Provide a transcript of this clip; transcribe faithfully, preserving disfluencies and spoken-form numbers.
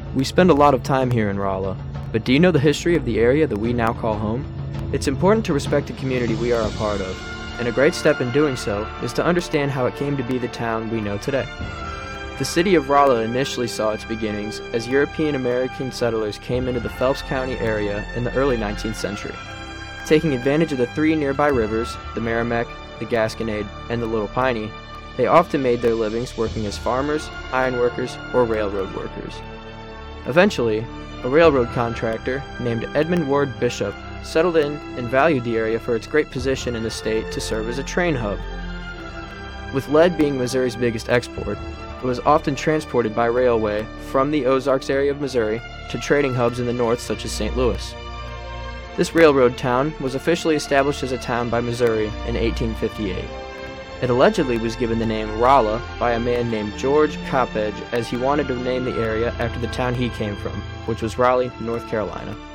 We spend a lot of time here in Rolla, but do you know the history of the area that we now call home? It's important to respect the community we are a part of, and a great step in doing so is to understand how it came to be the town we know today. The city of Rolla initially saw its beginnings as European American settlers came into the Phelps County area in the early nineteenth century. Taking advantage of the three nearby rivers, the Merrimack, the Gasconade, and the Little Piney, they often made their livings working as farmers, ironworkers, or railroad workers. Eventually, a railroad contractor named Edmund Ward Bishop settled in and valued the area for its great position in the state to serve as a train hub. With lead being Missouri's biggest export, it was often transported by railway from the Ozarks area of Missouri to trading hubs in the north such as Saint Louis. This railroad town was officially established as a town by Missouri in eighteen fifty-eight. It allegedly was given the name Rolla by a man named George Coppedge, as he wanted to name the area after the town he came from, which was Raleigh, North Carolina.